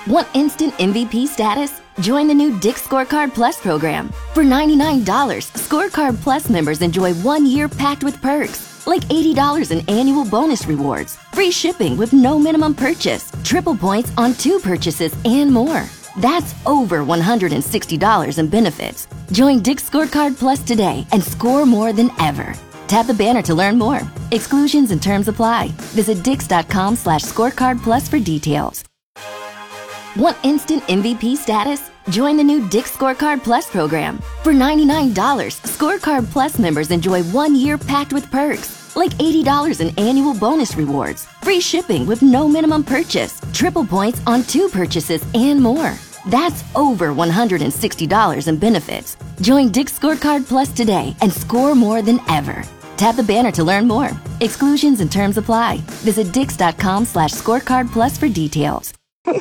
Want instant MVP status? Join the new Dick's Scorecard Plus program. For $99, Scorecard Plus members enjoy 1 year packed with perks, like $80 in annual bonus rewards, free shipping with no minimum purchase, triple points on 2 purchases, and more. That's over $160 in benefits. Join Dick's Scorecard Plus today and score more than ever. Tap the banner to learn more. Exclusions and terms apply. Visit dix.com/scorecard plus for details. Want instant MVP status? Join the new Dick's Scorecard Plus program. For $99, Scorecard Plus members enjoy 1 year packed with perks, like $80 in annual bonus rewards, free shipping with no minimum purchase, triple points on 2 purchases, and more. That's over $160 in benefits. Join Dick's Scorecard Plus today and score more than ever. Tap the banner to learn more. Exclusions and terms apply. Visit dix.com/scorecard plus for details.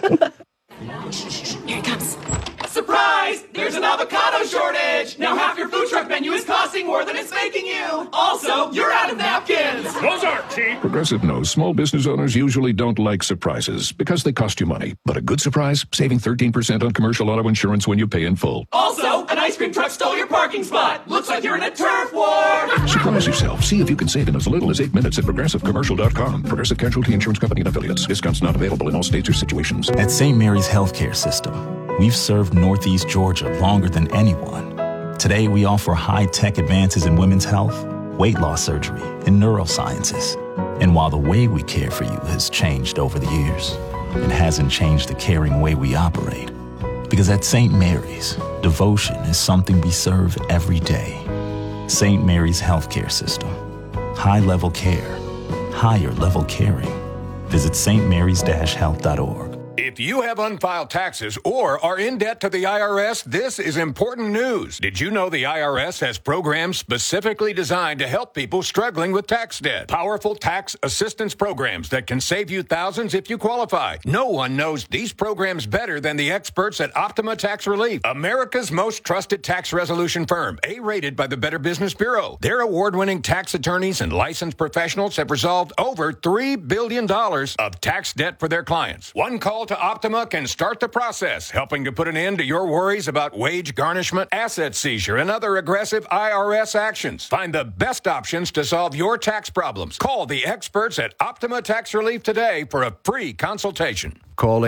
Here it comes. Surprise! There's an avocado shortage! Now half your food truck menu is costing more than it's making you! Also, you're out of napkins! Those aren't cheap! Progressive knows small business owners usually don't like surprises because they cost you money. But a good surprise? Saving 13% on commercial auto insurance when you pay in full. Also, an ice cream truck stole your parking spot! Looks like you're in a turf war! Surprise yourself. See if you can save in as little as 8 minutes at ProgressiveCommercial.com. Progressive Casualty Insurance Company and Affiliates. Discounts not available in all states or situations. At St. Mary's Healthcare System, we've served Northeast Georgia longer than anyone. Today, we offer high-tech advances in women's health, weight loss surgery, and neurosciences. And while the way we care for you has changed over the years, it hasn't changed the caring way we operate. Because at St. Mary's, devotion is something we serve every day. St. Mary's Healthcare System. High-level care. Higher-level caring. Visit stmarys-health.org. If you have unfiled taxes or are in debt to the IRS, this is important news. Did you know the IRS has programs specifically designed to help people struggling with tax debt? Powerful tax assistance programs that can save you thousands if you qualify. No one knows these programs better than the experts at Optima Tax Relief, America's most trusted tax resolution firm, A-rated by the Better Business Bureau. Their award-winning tax attorneys and licensed professionals have resolved over $3 billion of tax debt for their clients. One call to Optima can start the process, helping to put an end to your worries about wage garnishment, asset seizure, and other aggressive IRS actions. Find the best options to solve your tax problems. Call the experts at Optima Tax Relief today for a free consultation. Call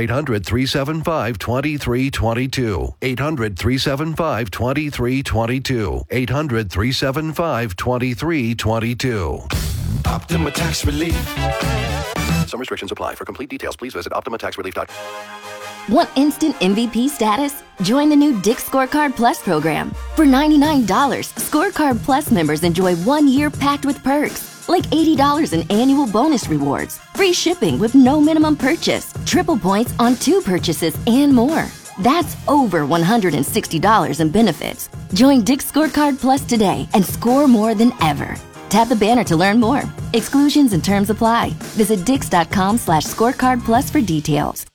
800-375-2322. 800-375-2322. 800-375-2322. Optima Tax Relief. Some restrictions apply. For complete details, please visit OptimaTaxRelief.com. Want instant MVP status? Join the new Dick's Scorecard Plus program. For $99, Scorecard Plus members enjoy 1 year packed with perks, like $80 in annual bonus rewards, free shipping with no minimum purchase, triple points on 2 purchases, and more. That's over $160 in benefits. Join Dick's Scorecard Plus today and score more than ever. Tap the banner to learn more. Exclusions and terms apply. Visit dix.com/scorecard plus for details.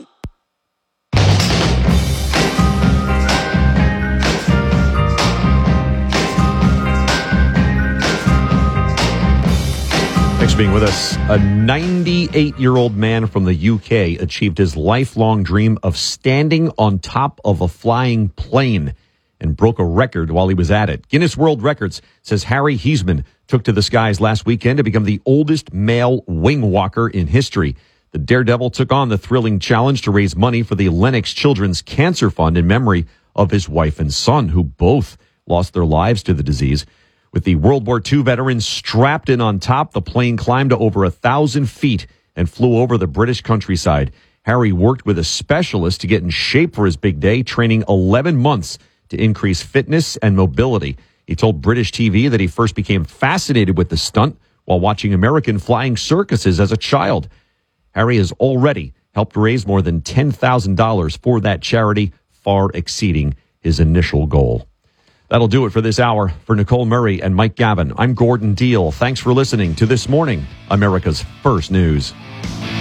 Thanks for being with us. A 98-year-old man from the UK achieved his lifelong dream of standing on top of a flying plane and broke a record while he was at it. Guinness World Records says Harry Heisman took to the skies last weekend to become the oldest male wing walker in history. The daredevil took on the thrilling challenge to raise money for the Lennox Children's Cancer Fund in memory of his wife and son, who both lost their lives to the disease. With the World War II veteran strapped in on top, the plane climbed to over 1,000 feet and flew over the British countryside. Harry worked with a specialist to get in shape for his big day, training 11 months to increase fitness and mobility. He told British TV that he first became fascinated with the stunt while watching American flying circuses as a child. Harry has already helped raise more than $10,000 for that charity, far exceeding his initial goal. That'll do it for this hour. For Nicole Murray and Mike Gavin, I'm Gordon Deal. Thanks for listening to This Morning, America's First News.